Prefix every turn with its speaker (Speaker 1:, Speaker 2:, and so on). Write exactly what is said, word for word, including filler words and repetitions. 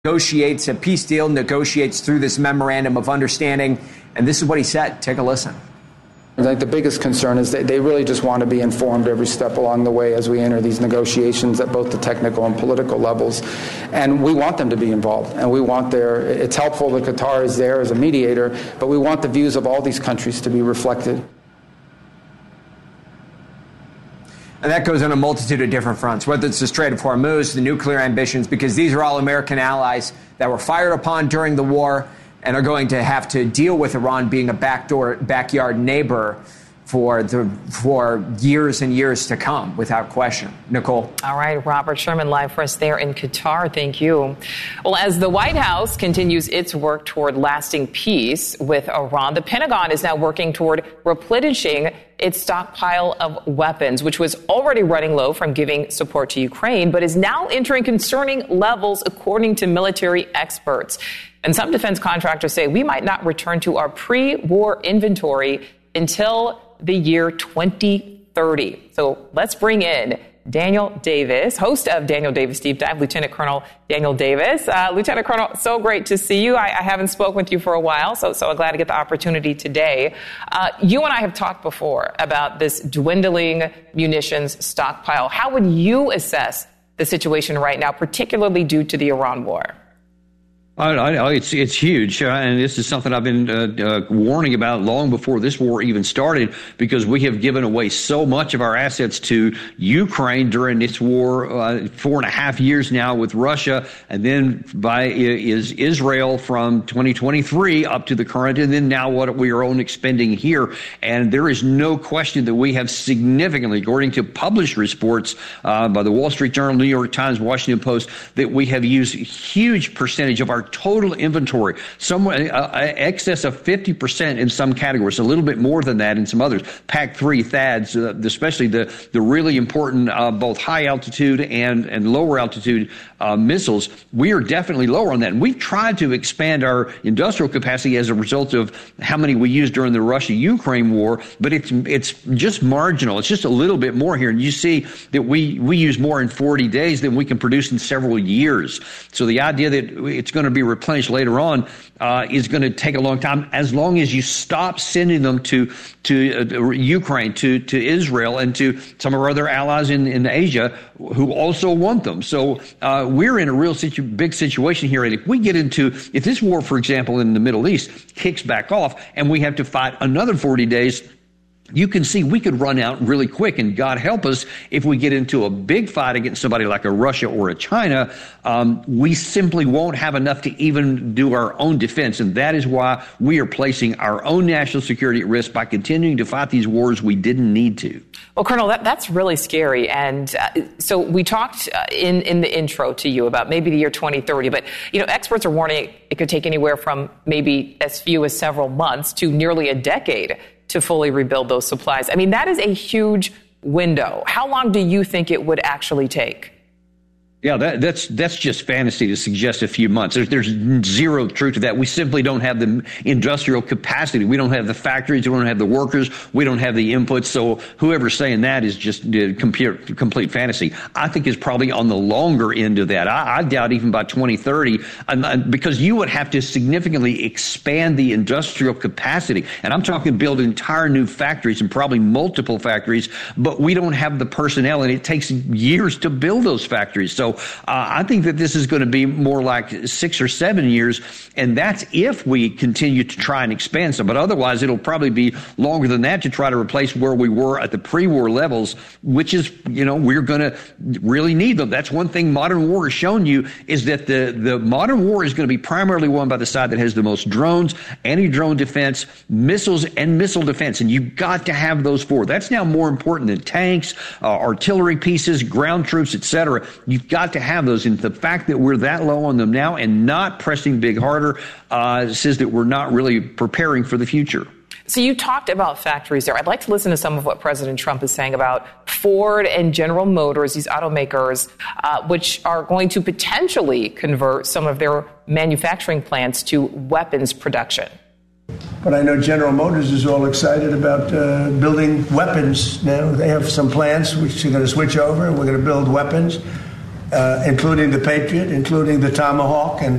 Speaker 1: negotiates a peace deal, negotiates through this memorandum of understanding. And this is what he said. Take a listen.
Speaker 2: I think the biggest concern is that they really just want to be informed every step along the way as we enter these negotiations at both the technical and political levels. And we want them to be involved. And we want their, it's helpful that Qatar is there as a mediator, but we want the views of all these countries to be reflected.
Speaker 1: And that goes on a multitude of different fronts, whether it's the Strait of Hormuz, the nuclear ambitions, because these are all American allies that were fired upon during the war and are going to have to deal with Iran being a backdoor, backyard neighbor for the for years and years to come, without question. Nicole.
Speaker 3: All right, Robert Sherman live for us there in Qatar. Thank you. Well, as the White House continues its work toward lasting peace with Iran, the Pentagon is now working toward replenishing its stockpile of weapons, which was already running low from giving support to Ukraine, but is now entering concerning levels, according to military experts. And some defense contractors say we might not return to our pre-war inventory until the year twenty thirty. So let's bring in Daniel Davis, host of Daniel Davis Deep Dive, Lieutenant Colonel Daniel Davis. Uh, Lieutenant Colonel, so great to see you. I, I haven't spoken with you for a while, so so glad to get the opportunity today. Uh, you and I have talked before about this dwindling munitions stockpile. How would you assess the situation right now, particularly due to the Iran war?
Speaker 4: I, I, it's it's huge, uh, and this is something I've been uh, uh, warning about long before this war even started, because we have given away so much of our assets to Ukraine during this war, uh, four and a half years now with Russia, and then by is Israel from twenty twenty-three up to the current, and then now what we are only expending here. And there is no question that we have significantly, according to published reports uh, by the Wall Street Journal, New York Times, Washington Post, that we have used a huge percentage of our total inventory, somewhere uh, excess of fifty percent in some categories, a little bit more than that in some others. PAC three T H A Ds, uh, especially the the really important uh, both high altitude and and lower altitude uh, missiles. We are definitely lower on that, and we've tried to expand our industrial capacity as a result of how many we used during the Russia-Ukraine war, but it's it's just marginal. It's just a little bit more here, and you see that we we use more in forty days than we can produce in several years. So the idea that it's going to be replenished later on uh, is going to take a long time, as long as you stop sending them to to uh, Ukraine, to to Israel, and to some of our other allies in, in Asia who also want them. So uh, we're in a real situ- big situation here. And if we get into, if this war, for example, in the Middle East kicks back off and we have to fight another forty days, you can see we could run out really quick, and God help us if we get into a big fight against somebody like a Russia or a China. Um, we simply won't have enough to even do our own defense, and that is why we are placing our own national security at risk by continuing to fight these wars we didn't need to.
Speaker 3: Well, Colonel, that, that's really scary. And uh, so we talked uh, in, in the intro to you about maybe the year twenty thirty, but, you know, experts are warning it could take anywhere from maybe as few as several months to nearly a decade to fully rebuild those supplies. I mean, that is a huge window. How long do you think it would actually take?
Speaker 4: Yeah, that, that's that's just fantasy to suggest a few months. There's, there's zero truth to that. We simply don't have the industrial capacity. We don't have the factories. We don't have the workers. We don't have the inputs. So whoever's saying that is just uh, complete, complete fantasy. I think is probably on the longer end of that. I, I doubt even by twenty thirty, and, because you would have to significantly expand the industrial capacity. And I'm talking build entire new factories and probably multiple factories, but we don't have the personnel, and it takes years to build those factories. So Uh, I think that this is going to be more like six or seven years, and that's if we continue to try and expand some. But otherwise, it'll probably be longer than that to try to replace where we were at the pre-war levels, which is, you know, we're going to really need them. That's one thing modern war has shown you, is that the, the modern war is going to be primarily won by the side that has the most drones, anti-drone defense, missiles, and missile defense. And you've got to have those four. That's now more important than tanks, uh, artillery pieces, ground troops, et cetera. You've got to have those, and the fact that we're that low on them now and not pressing big harder uh, says that we're not really preparing for the future.
Speaker 3: So you talked about factories there. I'd like to listen to some of what President Trump is saying about Ford and General Motors, these automakers, uh, which are going to potentially convert some of their manufacturing plants to weapons production.
Speaker 5: But I know General Motors is all excited about uh, building weapons now. They have some plants which are going to switch over, and we're going to build weapons. uh, including the Patriot, including the Tomahawk, and